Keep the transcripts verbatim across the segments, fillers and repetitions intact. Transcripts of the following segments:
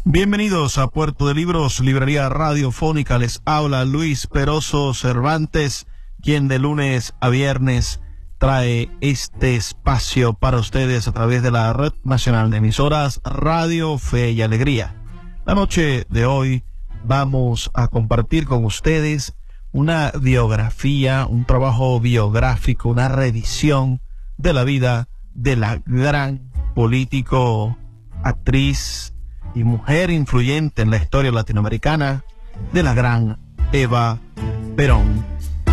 Bienvenidos a Puerto de Libros, librería radiofónica. Les habla Luis Peroso Cervantes, quien de lunes a viernes trae este espacio para ustedes a través de la Red Nacional de Emisoras Radio Fe y Alegría. La noche de hoy vamos a compartir con ustedes una biografía, un trabajo biográfico, una revisión de la vida de la gran político, actriz y mujer influyente en la historia latinoamericana, de la gran Eva Perón.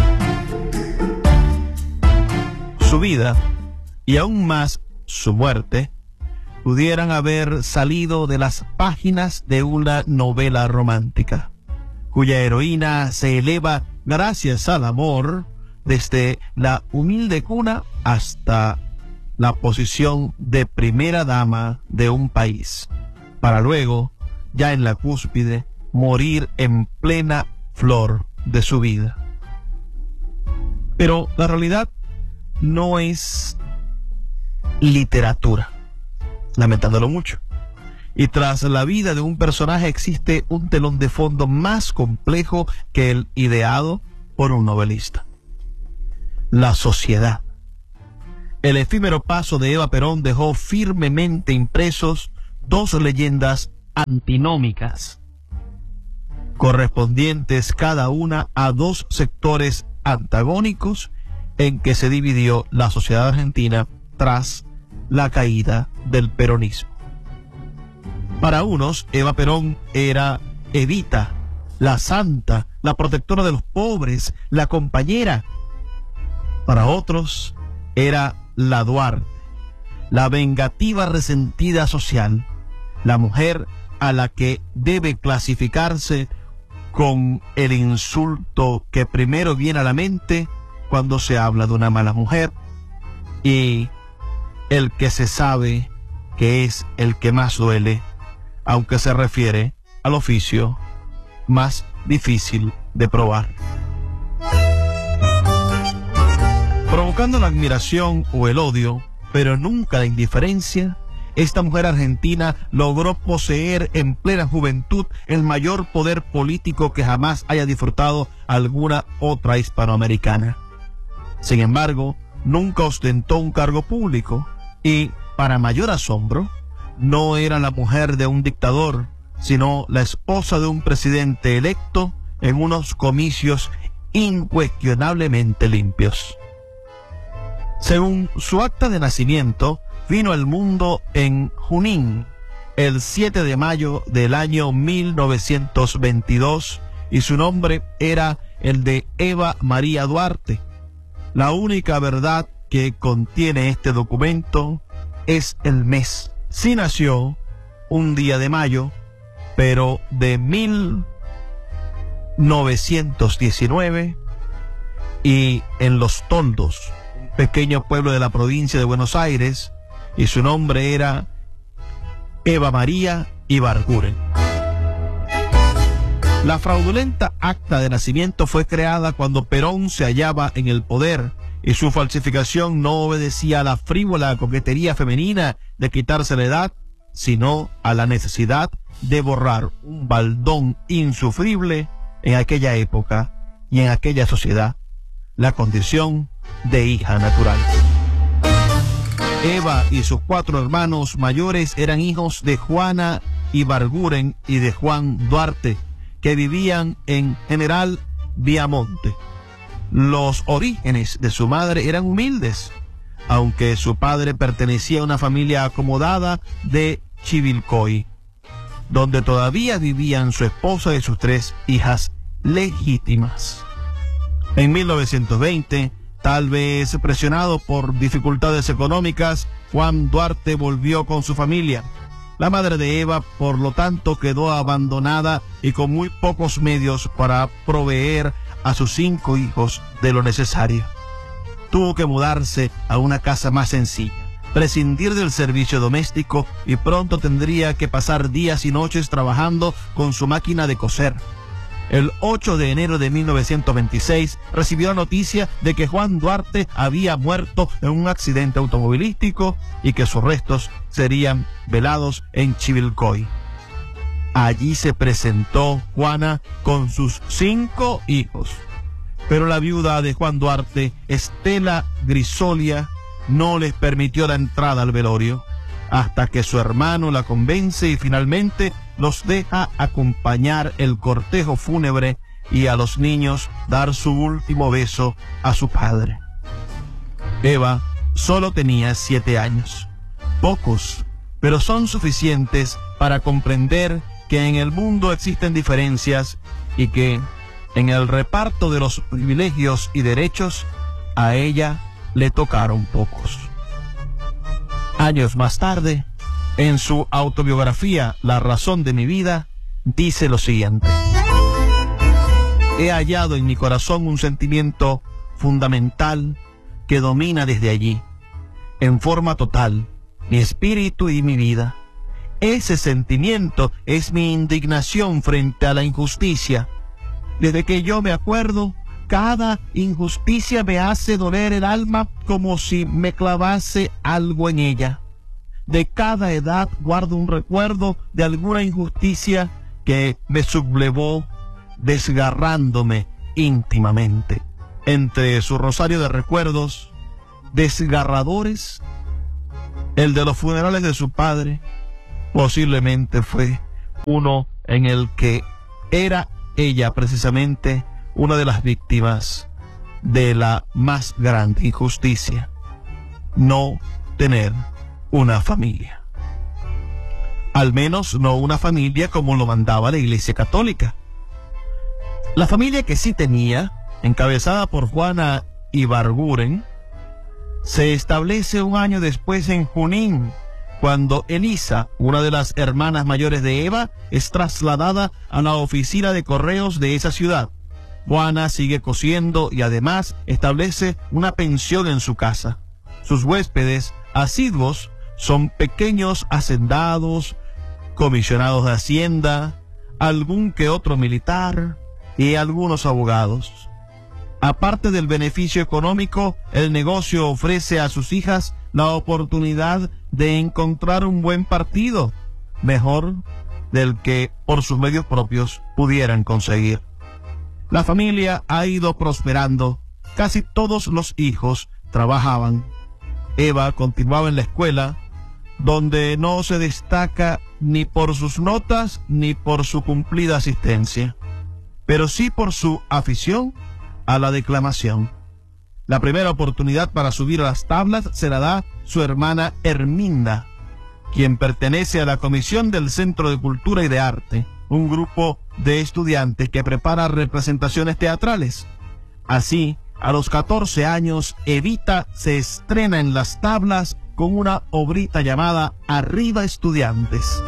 Su vida, y aún más su muerte, pudieran haber salido de las páginas de una novela romántica, cuya heroína se eleva gracias al amor desde la humilde cuna hasta la posición de primera dama de un país, para luego, ya en la cúspide, morir en plena flor de su vida. Pero la realidad no es literatura, lamentándolo mucho. Y tras la vida de un personaje existe un telón de fondo más complejo que el ideado por un novelista: la sociedad. El efímero paso de Eva Perón dejó firmemente impresos dos leyendas antinómicas, correspondientes cada una a dos sectores antagónicos en que se dividió la sociedad argentina tras la caída del peronismo. Para unos, Eva Perón era Evita, la santa, la protectora de los pobres, la compañera. Para otros, era la Duarte, la vengativa resentida social, la mujer a la que debe clasificarse con el insulto que primero viene a la mente cuando se habla de una mala mujer, y el que se sabe que es el que más duele, aunque se refiere al oficio más difícil de probar. Provocando la admiración o el odio, pero nunca la indiferencia, esta mujer argentina logró poseer en plena juventud el mayor poder político que jamás haya disfrutado alguna otra hispanoamericana. Sin embargo, nunca ostentó un cargo público y, para mayor asombro, no era la mujer de un dictador, sino la esposa de un presidente electo en unos comicios incuestionablemente limpios. Según su acta de nacimiento, vino al mundo en Junín el siete de mayo del año mil novecientos veintidós y su nombre era el de Eva María Duarte. La única verdad que contiene este documento es el mes. Sí nació un día de mayo, pero de mil novecientos diecinueve, y en Los Toldos, un pequeño pueblo de la provincia de Buenos Aires, y su nombre era Eva María Ibarguren. La fraudulenta acta de nacimiento fue creada cuando Perón se hallaba en el poder, y su falsificación no obedecía a la frívola coquetería femenina de quitarse la edad, sino a la necesidad de borrar un baldón insufrible en aquella época y en aquella sociedad, la condición de hija natural. Eva y sus cuatro hermanos mayores eran hijos de Juana Ibarguren y de Juan Duarte, que vivían en General Viamonte. Los orígenes de su madre eran humildes, aunque su padre pertenecía a una familia acomodada de Chivilcoy, donde todavía vivían su esposa y sus tres hijas legítimas. En mil novecientos veinte, tal vez presionado por dificultades económicas, Juan Duarte volvió con su familia. La madre de Eva, por lo tanto, quedó abandonada y con muy pocos medios para proveer a sus cinco hijos de lo necesario. Tuvo que mudarse a una casa más sencilla, prescindir del servicio doméstico y pronto tendría que pasar días y noches trabajando con su máquina de coser. El ocho de enero de mil novecientos veintiséis recibió la noticia de que Juan Duarte había muerto en un accidente automovilístico y que sus restos serían velados en Chivilcoy. Allí se presentó Juana con sus cinco hijos. Pero la viuda de Juan Duarte, Estela Grisolia, no les permitió la entrada al velorio, hasta que su hermano la convence y finalmente los deja acompañar el cortejo fúnebre y a los niños dar su último beso a su padre. Eva solo tenía siete años. Pocos, pero son suficientes para comprender que en el mundo existen diferencias y que en el reparto de los privilegios y derechos a ella le tocaron pocos. Años más tarde, en su autobiografía La razón de mi vida, dice lo siguiente: he hallado en mi corazón un sentimiento fundamental que domina desde allí, en forma total, mi espíritu y mi vida. Ese sentimiento es mi indignación frente a la injusticia. Desde que yo me acuerdo, cada injusticia me hace doler el alma como si me clavase algo en ella. De cada edad guardo un recuerdo de alguna injusticia que me sublevó, desgarrándome íntimamente. Entre su rosario de recuerdos desgarradores, el de los funerales de su padre posiblemente fue uno en el que era ella precisamente una de las víctimas de la más grande injusticia: no tener una familia. Al menos no una familia como lo mandaba la Iglesia Católica. La familia que sí tenía, encabezada por Juana Ibarguren, se establece un año después en Junín, cuando Elisa, una de las hermanas mayores de Eva, es trasladada a la oficina de correos de esa ciudad. Juana sigue cosiendo y además establece una pensión en su casa. Sus huéspedes asiduos son pequeños hacendados, comisionados de Hacienda, algún que otro militar y algunos abogados. Aparte del beneficio económico, el negocio ofrece a sus hijas la oportunidad de encontrar un buen partido, mejor del que por sus medios propios pudieran conseguir. La familia ha ido prosperando. Casi todos los hijos trabajaban. Eva continuaba en la escuela, donde no se destaca ni por sus notas ni por su cumplida asistencia, pero sí por su afición a la declamación. La primera oportunidad para subir a las tablas se la da su hermana Herminda, quien pertenece a la comisión del Centro de Cultura y de Arte, un grupo de estudiantes que prepara representaciones teatrales. Así, a los catorce años, Evita se estrena en las tablas con una obrita llamada Arriba Estudiantes.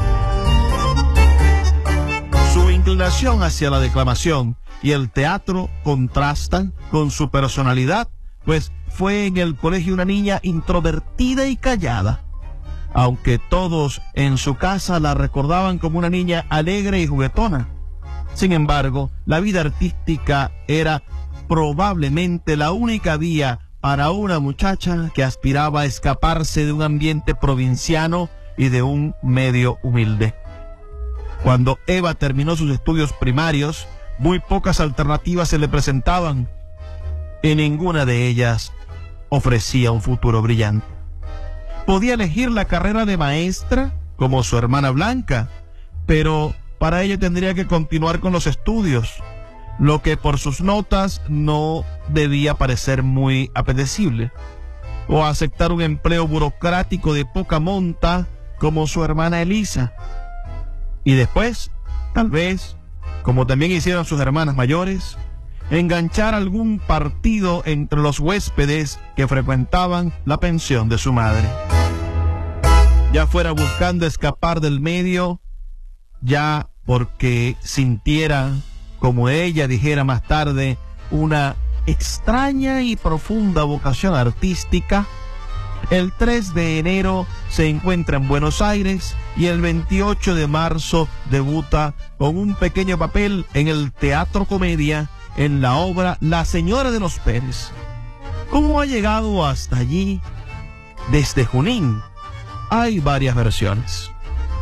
Su inclinación hacia la declamación y el teatro contrastan con su personalidad, pues fue en el colegio una niña introvertida y callada, aunque todos en su casa la recordaban como una niña alegre y juguetona. Sin embargo, la vida artística era probablemente la única vía para una muchacha que aspiraba a escaparse de un ambiente provinciano y de un medio humilde. Cuando Eva terminó sus estudios primarios, muy pocas alternativas se le presentaban y ninguna de ellas ofrecía un futuro brillante. Podía elegir la carrera de maestra como su hermana Blanca, pero para ello tendría que continuar con los estudios, lo que por sus notas no debía parecer muy apetecible, o aceptar un empleo burocrático de poca monta como su hermana Elisa. Y después, tal vez, como también hicieron sus hermanas mayores, enganchar algún partido entre los huéspedes que frecuentaban la pensión de su madre. Ya fuera buscando escapar del medio, ya porque sintiera, como ella dijera más tarde, una extraña y profunda vocación artística, el tres de enero se encuentra en Buenos Aires y el veintiocho de marzo debuta con un pequeño papel en el Teatro Comedia en la obra La Señora de los Pérez. ¿Cómo ha llegado hasta allí desde Junín? Hay varias versiones.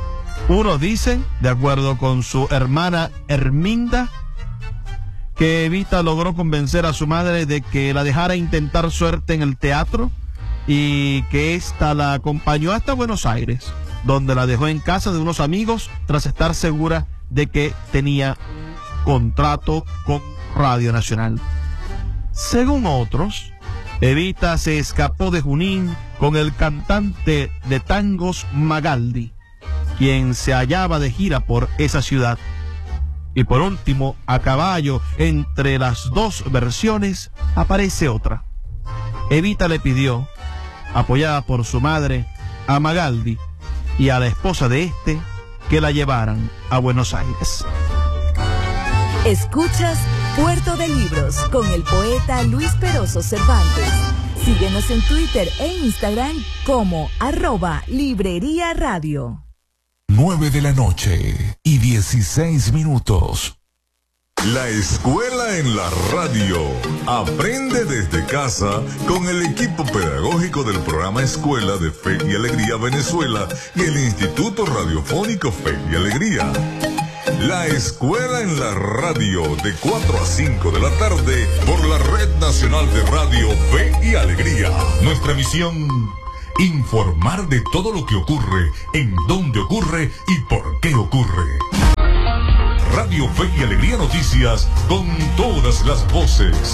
Unos dicen, de acuerdo con su hermana Herminda, que Evita logró convencer a su madre de que la dejara intentar suerte en el teatro y que ésta la acompañó hasta Buenos Aires, donde la dejó en casa de unos amigos tras estar segura de que tenía contrato con Radio Nacional. Según otros, Evita se escapó de Junín con el cantante de tangos Magaldi, quien se hallaba de gira por esa ciudad. Y por último, a caballo entre las dos versiones, aparece otra. Evita le pidió, apoyada por su madre, a Magaldi y a la esposa de este, que la llevaran a Buenos Aires. Escuchas Puerto de Libros con el poeta Luis Peroso Cervantes. Síguenos en Twitter e Instagram como arroba Librería Radio. nueve de la noche y dieciséis minutos. La escuela en la radio. Aprende desde casa con el equipo pedagógico del programa Escuela de Fe y Alegría Venezuela y el Instituto Radiofónico Fe y Alegría. La escuela en la radio de cuatro a cinco de la tarde por la Red Nacional de Radio Fe y Alegría. Nuestra misión: informar de todo lo que ocurre, en dónde ocurre y por qué ocurre. Radio Fe y Alegría Noticias, con todas las voces.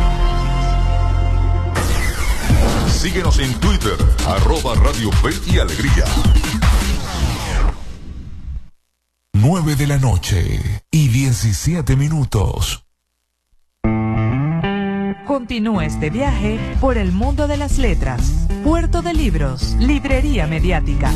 Síguenos en Twitter, arroba Radio Fe y Alegría. nueve de la noche y diecisiete minutos. Continúa este viaje por el mundo de las letras. Puerto de Libros, Librería Mediática.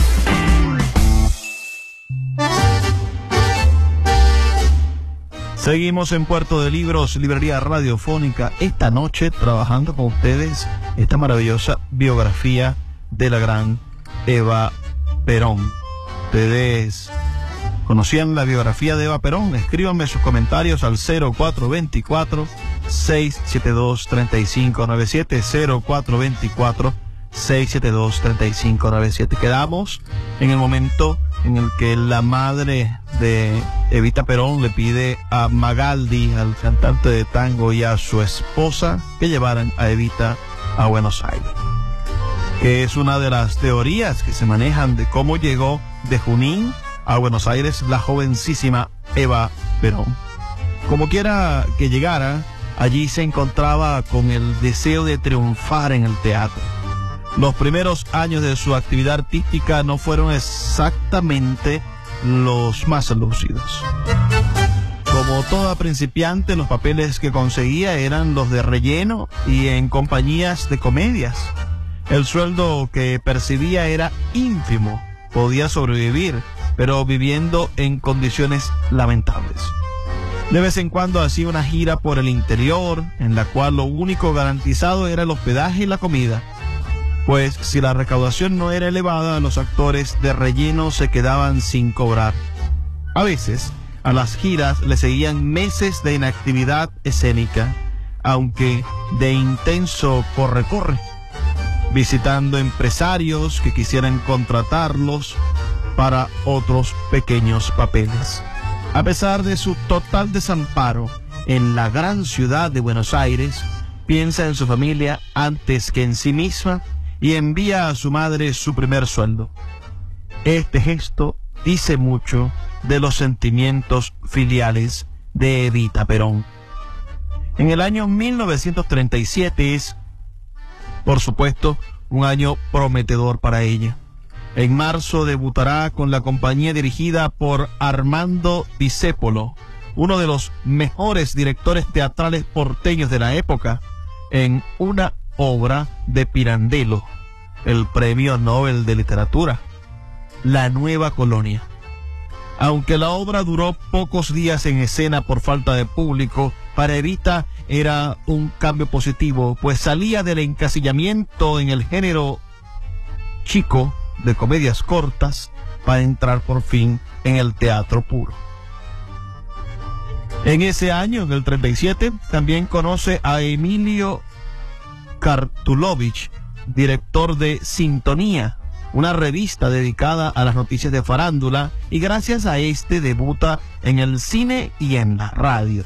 Seguimos en Puerto de Libros, Librería Radiofónica, esta noche trabajando con ustedes esta maravillosa biografía de la gran Eva Perón. Ustedes conocían la biografía de Eva Perón. Escríbanme sus comentarios al cero cuatro dos cuatro, seis siete dos, tres cinco nueve siete, cero cuatro dos cuatro, seis siete dos, tres cinco nueve siete. Quedamos en el momento en el que la madre de Evita Perón le pide a Magaldi, al cantante de tango, y a su esposa que llevaran a Evita a Buenos Aires, que es una de las teorías que se manejan de cómo llegó de Junín a Buenos Aires la jovencísima Eva Perón. Como quiera que llegara, allí se encontraba con el deseo de triunfar en el teatro. Los primeros años de su actividad artística no fueron exactamente los más lúcidos. Como toda principiante, los papeles que conseguía eran los de relleno y en compañías de comedias. El sueldo que percibía era ínfimo, podía sobrevivir, pero viviendo en condiciones lamentables. De vez en cuando hacía una gira por el interior, en la cual lo único garantizado era el hospedaje y la comida. Pues si la recaudación no era elevada, los actores de relleno se quedaban sin cobrar. A veces, a las giras le seguían meses de inactividad escénica, aunque de intenso corre-corre, visitando empresarios que quisieran contratarlos para otros pequeños papeles. A pesar de su total desamparo en la gran ciudad de Buenos Aires, piensa en su familia antes que en sí misma y envía a su madre su primer sueldo. Este gesto dice mucho de los sentimientos filiales de Evita Perón. En el año mil novecientos treinta y siete es, por supuesto, un año prometedor para ella. En marzo debutará con la compañía dirigida por Armando Discépolo, uno de los mejores directores teatrales porteños de la época, en una obra de Pirandello, el premio Nobel de Literatura, La Nueva Colonia. Aunque la obra duró pocos días en escena por falta de público, para Evita era un cambio positivo, pues salía del encasillamiento en el género chico de comedias cortas para entrar por fin en el teatro puro. En ese año, en el treinta y siete, también conoce a Emilio Kartulovich, director de Sintonía, una revista dedicada a las noticias de farándula, y gracias a este debuta en el cine y en la radio.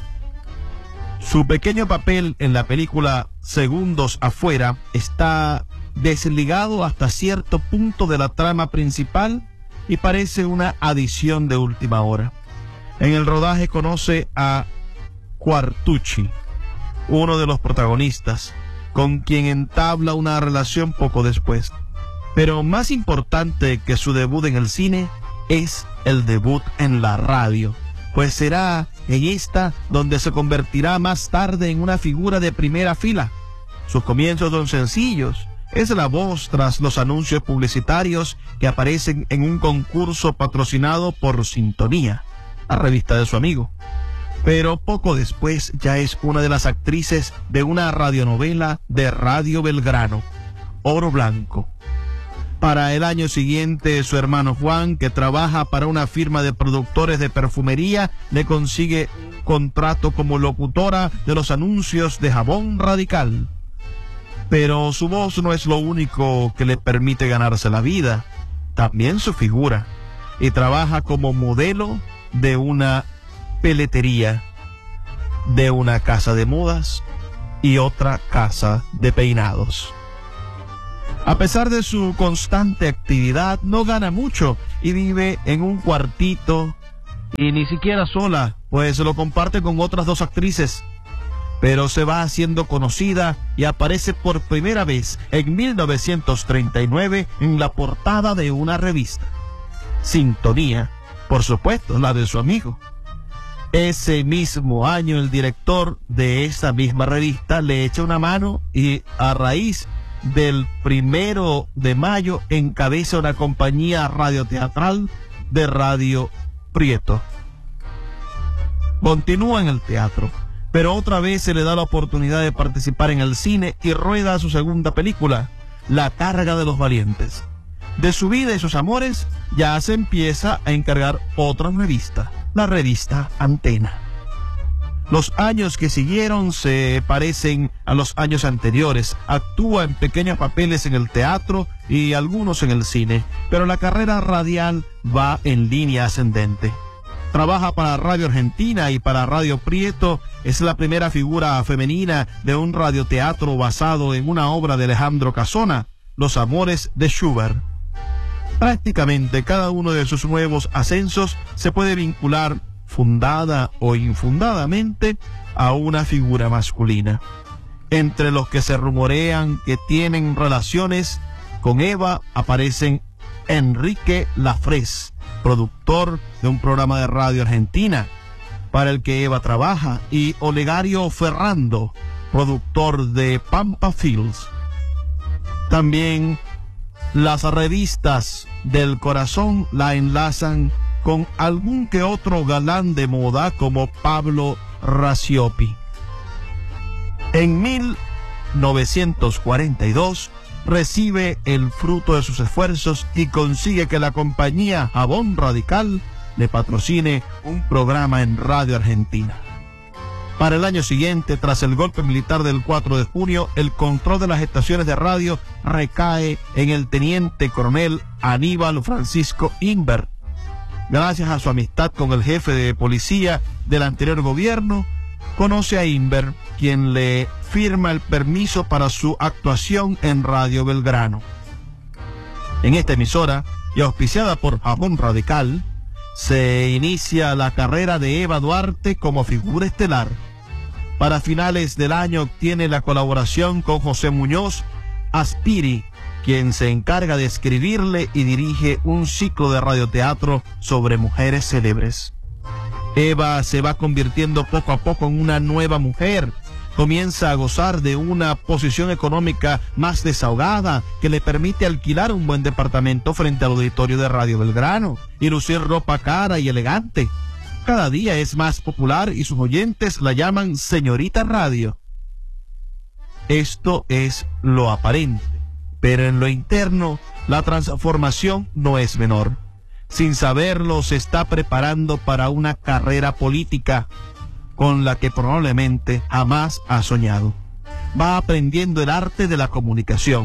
Su pequeño papel en la película Segundos Afuera está desligado hasta cierto punto de la trama principal y parece una adición de última hora. En el rodaje conoce a Quartucci, uno de los protagonistas, con quien entabla una relación poco después. Pero más importante que su debut en el cine es el debut en la radio, pues será en esta donde se convertirá más tarde en una figura de primera fila. Sus comienzos son sencillos. Es la voz tras los anuncios publicitarios que aparecen en un concurso patrocinado por Sintonía, la revista de su amigo. Pero poco después ya es una de las actrices de una radionovela de Radio Belgrano, Oro Blanco. Para el año siguiente, su hermano Juan, que trabaja para una firma de productores de perfumería, le consigue un contrato como locutora de los anuncios de Jabón Radical. Pero su voz no es lo único que le permite ganarse la vida, también su figura, y trabaja como modelo de una peletería, de una casa de modas y otra casa de peinados. A pesar de su constante actividad, no gana mucho y vive en un cuartito, y ni siquiera sola, pues lo comparte con otras dos actrices. Pero se va haciendo conocida y aparece por primera vez en mil novecientos treinta y nueve en la portada de una revista, Sintonía, por supuesto, la de su amigo. Ese mismo año el director de esa misma revista le echa una mano y a raíz del primero de mayo encabeza una compañía radioteatral de Radio Prieto. Continúa en el teatro, pero otra vez se le da la oportunidad de participar en el cine y rueda su segunda película, La Carga de los Valientes. De su vida y sus amores ya se empieza a encargar otra revista, la revista Antena. Los años que siguieron se parecen a los años anteriores. Actúa en pequeños papeles en el teatro y algunos en el cine, pero la carrera radial va en línea ascendente. Trabaja para Radio Argentina y para Radio Prieto. Es la primera figura femenina de un radioteatro basado en una obra de Alejandro Casona, Los Amores de Schubert. Prácticamente cada uno de sus nuevos ascensos se puede vincular, fundada o infundadamente, a una figura masculina. Entre los que se rumorean que tienen relaciones con Eva aparecen Enrique Lafrés, productor de un programa de Radio Argentina para el que Eva trabaja, y Olegario Ferrando, productor de Pampa Fields. También las revistas del corazón la enlazan con algún que otro galán de moda como Pablo Raciopi. En mil novecientos cuarenta y dos recibe el fruto de sus esfuerzos y consigue que la compañía Jabón Radical le patrocine un programa en Radio Argentina. Para el año siguiente, tras el golpe militar del cuatro de junio, el control de las estaciones de radio recae en el teniente coronel Aníbal Francisco Imbert. Gracias a su amistad con el jefe de policía del anterior gobierno, conoce a Imbert, quien le firma el permiso para su actuación en Radio Belgrano. En esta emisora, y auspiciada por Jabón Radical, se inicia la carrera de Eva Duarte como figura estelar. Para finales del año obtiene la colaboración con José Muñoz Aspiri, quien se encarga de escribirle y dirige un ciclo de radioteatro sobre mujeres célebres. Eva se va convirtiendo poco a poco en una nueva mujer. Comienza a gozar de una posición económica más desahogada que le permite alquilar un buen departamento frente al auditorio de Radio Belgrano y lucir ropa cara y elegante. Cada día es más popular y sus oyentes la llaman Señorita Radio. Esto es lo aparente, pero en lo interno la transformación no es menor. Sin saberlo, se está preparando para una carrera política con la que probablemente jamás ha soñado. Va aprendiendo el arte de la comunicación,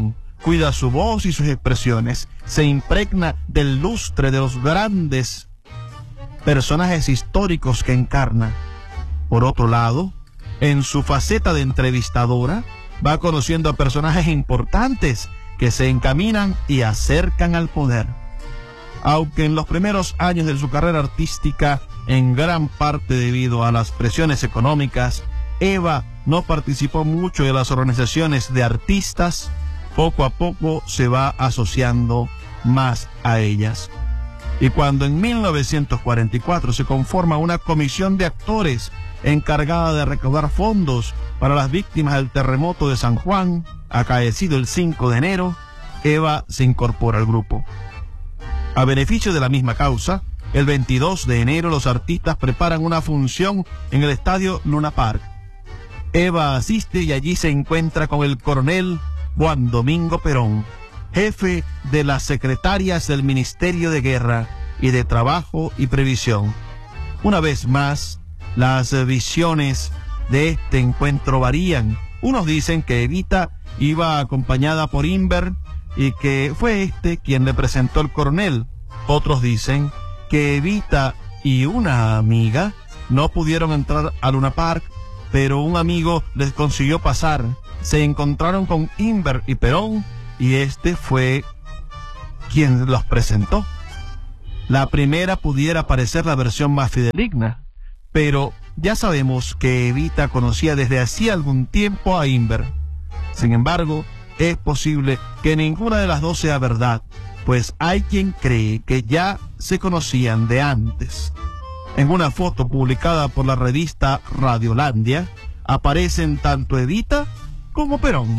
cuida su voz y sus expresiones, se impregna del lustre de los grandes personajes históricos que encarna. Por otro lado, en su faceta de entrevistadora, va conociendo a personajes importantes que se encaminan y acercan al poder. Aunque en los primeros años de su carrera artística, en gran parte debido a las presiones económicas, Eva no participó mucho de las organizaciones de artistas, poco a poco se va asociando más a ellas. Y cuando en mil novecientos cuarenta y cuatro se conforma una comisión de actores encargada de recaudar fondos para las víctimas del terremoto de San Juan, acaecido el cinco de enero, Eva se incorpora al grupo. A beneficio de la misma causa, el veintidós de enero los artistas preparan una función en el estadio Luna Park. Eva asiste y allí se encuentra con el coronel Juan Domingo Perón, jefe de las secretarias del Ministerio de Guerra y de Trabajo y Previsión. Una vez más, las visiones de este encuentro varían. Unos dicen que Evita iba acompañada por Inver y que fue este quien le presentó al coronel. Otros dicen que Evita y una amiga no pudieron entrar a Luna Park, pero un amigo les consiguió pasar. Se encontraron con Inver y Perón y este fue quien los presentó. La primera pudiera parecer la versión más fidedigna, pero ya sabemos que Evita conocía desde hacía algún tiempo a Inver. Sin embargo, es posible que ninguna de las dos sea verdad, pues hay quien cree que ya se conocían de antes. En una foto publicada por la revista Radiolandia, aparecen tanto Evita como Perón.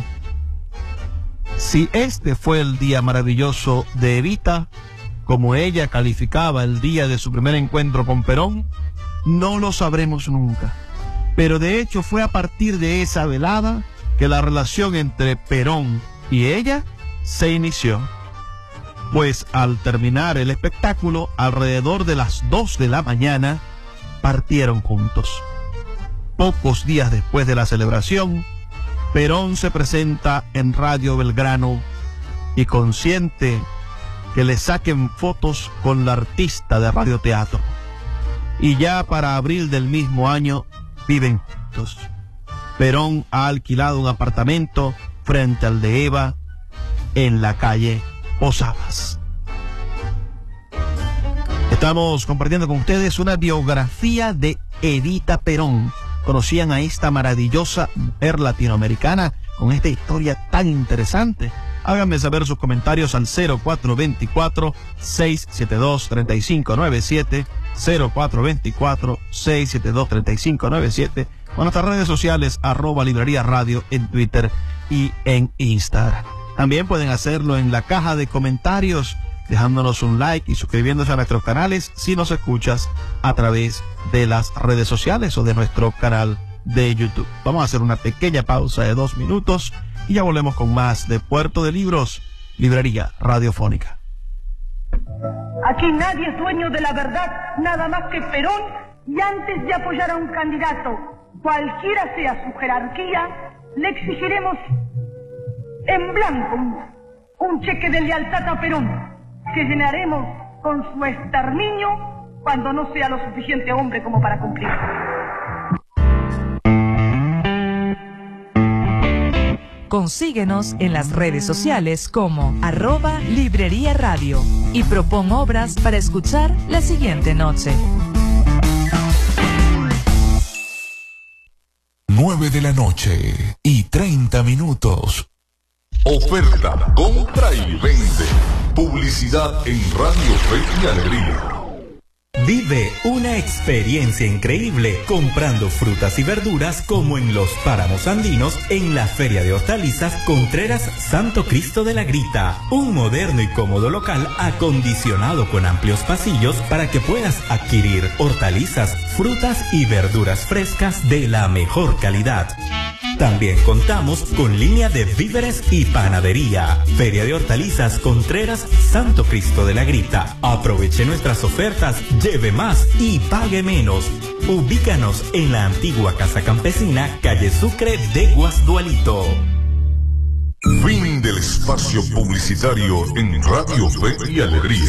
Si este fue el día maravilloso de Evita, como ella calificaba el día de su primer encuentro con Perón, no lo sabremos nunca. Pero de hecho fue a partir de esa velada que la relación entre Perón y ella se inició. Pues al terminar el espectáculo, alrededor de las dos de la mañana, partieron juntos. Pocos días después de la celebración, Perón se presenta en Radio Belgrano y consiente que le saquen fotos con la artista de radioteatro. Y ya para abril del mismo año viven juntos. Perón ha alquilado un apartamento frente al de Eva en la calle Posadas. Estamos compartiendo con ustedes una biografía de Evita Perón. ¿Conocían a esta maravillosa mujer latinoamericana con esta historia tan interesante? Háganme saber sus comentarios al cero cuatro dos cuatro, seis siete dos, tres cinco nueve siete, cero cuatro dos cuatro, seis siete dos, tres cinco nueve siete, o en nuestras redes sociales, arroba Librería Radio en Twitter y en Instagram. También pueden hacerlo en la caja de comentarios, dejándonos un like y suscribiéndose a nuestros canales si nos escuchas a través de las redes sociales o de nuestro canal de YouTube. Vamos a hacer una pequeña pausa de dos minutos y ya volvemos con más de Puerto de Libros, Librería Radiofónica. Aquí nadie es dueño de la verdad, nada más que Perón, y antes de apoyar a un candidato, cualquiera sea su jerarquía, le exigiremos en blanco un, un cheque de lealtad a Perón, que llenaremos con su exterminio cuando no sea lo suficiente hombre como para cumplir. Consíguenos en las redes sociales como arroba Librería Radio y propon obras para escuchar la siguiente noche. nueve de la noche y treinta minutos. Oferta, compra y vende. Publicidad en Radio Fe y Alegría. Vive una experiencia increíble comprando frutas y verduras como en los páramos andinos en la Feria de Hortalizas Contreras Santo Cristo de la Grita. Un moderno y cómodo local acondicionado con amplios pasillos para que puedas adquirir hortalizas, frutas y verduras frescas de la mejor calidad. También contamos con línea de víveres y panadería. Feria de Hortalizas Contreras Santo Cristo de la Grita. Aproveche nuestras ofertas, lleve más y pague menos. Ubícanos en la antigua Casa Campesina, calle Sucre de Guasdualito. Fin del espacio publicitario en Radio Fe y Alegría.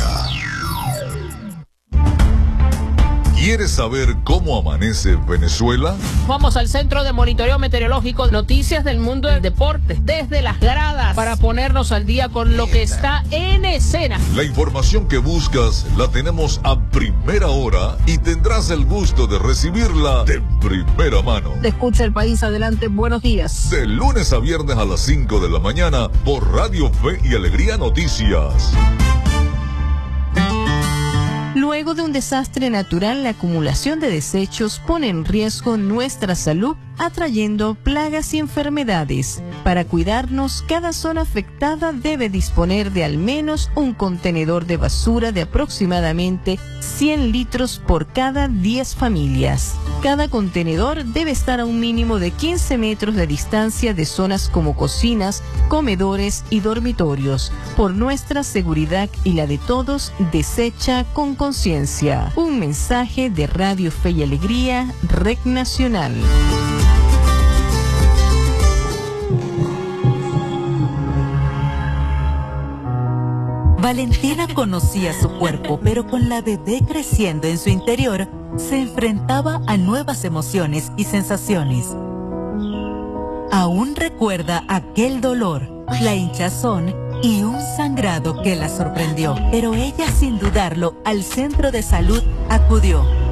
¿Quieres saber cómo amanece Venezuela? Vamos al Centro de Monitoreo Meteorológico, noticias del mundo del deporte, desde las gradas, para ponernos al día con lo que está en escena. La información que buscas la tenemos a primera hora y tendrás el gusto de recibirla de primera mano. Te escucha el país, adelante, buenos días. De lunes a viernes a las cinco de la mañana por Radio Fe y Alegría Noticias. Luego de un desastre natural, la acumulación de desechos pone en riesgo nuestra salud, atrayendo plagas y enfermedades. Para cuidarnos, cada zona afectada debe disponer de al menos un contenedor de basura de aproximadamente cien litros por cada diez familias. Cada contenedor debe estar a un mínimo de quince metros de distancia de zonas como cocinas, comedores y dormitorios. Por nuestra seguridad y la de todos, desecha con conciencia. Un mensaje de Radio Fe y Alegría, Red Nacional. Valentina conocía su cuerpo, pero con la bebé creciendo en su interior, se enfrentaba a nuevas emociones y sensaciones. Aún recuerda aquel dolor, la hinchazón y un sangrado que la sorprendió, pero ella sin dudarlo al centro de salud acudió.